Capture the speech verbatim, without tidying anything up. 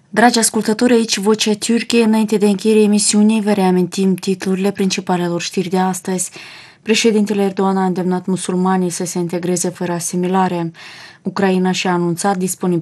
Dragi ascultători, aici Vocea Türkiye. Înainte de încheierea emisiunii, vă reamintim titlurile principalelor știri de astăzi. Președintele Erdogan a îndemnat musulmanii să se integreze fără asimilare. Ucraina și-a anunțat disponibilitatea